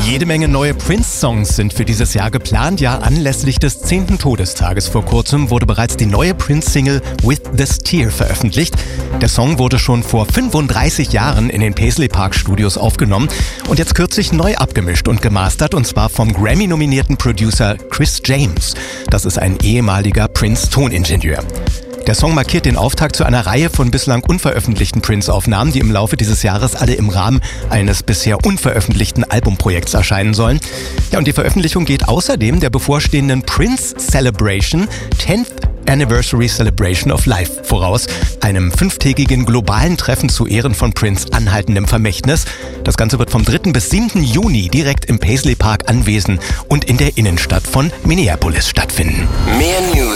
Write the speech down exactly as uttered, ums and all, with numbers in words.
Jede Menge neue Prince-Songs sind für dieses Jahr geplant. Ja, anlässlich des zehnten Todestages vor kurzem wurde bereits die neue Prince-Single With This Tear veröffentlicht. Der Song wurde schon vor fünfunddreißig Jahren in den Paisley Park Studios aufgenommen und jetzt kürzlich neu abgemischt und gemastert, und zwar vom Grammy-nominierten Producer Chris James. Das ist ein ehemaliger Prince-Toningenieur. Der Song markiert den Auftakt zu einer Reihe von bislang unveröffentlichten Prince-Aufnahmen, die im Laufe dieses Jahres alle im Rahmen eines bisher unveröffentlichten Albumprojekts erscheinen sollen. Ja, und die Veröffentlichung geht außerdem der bevorstehenden Prince Celebration, tenth Anniversary Celebration of Life voraus, einem fünftägigen globalen Treffen zu Ehren von Prince anhaltendem Vermächtnis. Das Ganze wird vom dritten bis siebten Juni direkt im Paisley Park Anwesen und in der Innenstadt von Minneapolis stattfinden. Mehr News